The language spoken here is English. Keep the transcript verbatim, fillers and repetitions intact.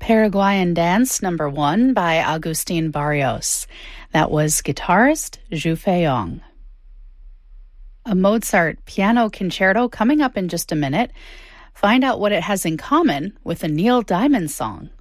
Paraguayan Dance Number One by Agustin Barrios. That was guitarist Zhu Feiyong. A Mozart piano concerto coming up in just a minute. Find out what it has in common with a Neil Diamond song.